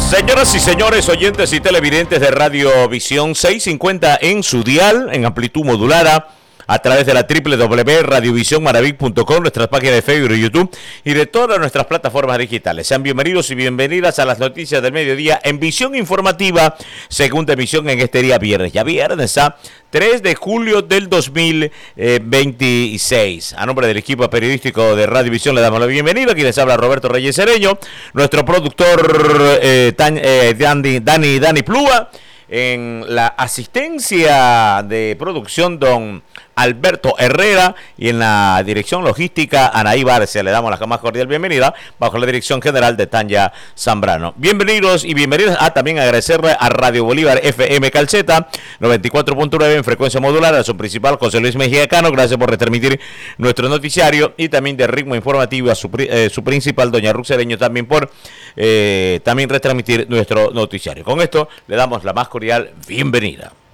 Señoras y señores, oyentes y televidentes de Radio Visión 650 en su dial, en amplitud modulada, a través de la www.radiovisionmaravic.com, nuestras páginas de Facebook y YouTube y de todas nuestras plataformas digitales. Sean bienvenidos y bienvenidas a las noticias del mediodía en Visión Informativa, segunda emisión en este día viernes. Ya viernes, 3 de julio del 2026. A nombre del equipo periodístico de Radio Visión le damos la bienvenida. Aquí les habla Roberto Reyes Cereño, nuestro productor Dani Plúa. En la asistencia de producción, don Alberto Herrera, y en la dirección logística, Anaí Barcia. Le damos la más cordial bienvenida bajo la dirección general de Tanya Zambrano. Bienvenidos y bienvenidas. También agradecerle a Radio Bolívar FM Calceta 94.9 en frecuencia modular, a su principal José Luis Mejía Cano. Gracias por retransmitir nuestro noticiario, y también de Ritmo Informativo a su principal, doña Ruth Cereño, también por también retransmitir nuestro noticiario. Con esto le damos la más cordial bienvenida.